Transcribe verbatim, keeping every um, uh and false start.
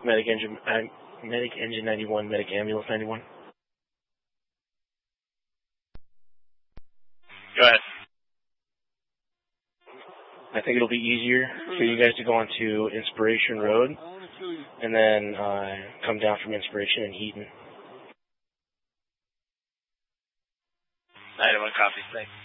Medic Engine, uh, Medic Engine ninety-one, Medic Ambulance ninety-one. Go ahead. I think it'll be easier for you guys to go onto Inspiration Road and then uh, come down from Inspiration and Heaton. ninety-one, copy. Thanks.